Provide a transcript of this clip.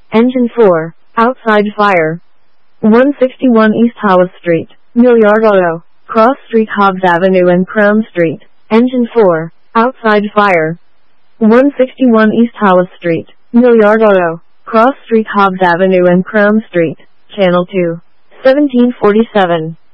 Engine 4, outside fire. 161 East Hollis Street, Milliard Auto, Cross Street, Hobbs Avenue and Crown Street. Engine 4, outside fire. 161 East Hollis Street, Milliard Auto, Cross Street, Hobbs Avenue and Crown Street. Channel 2. 1747.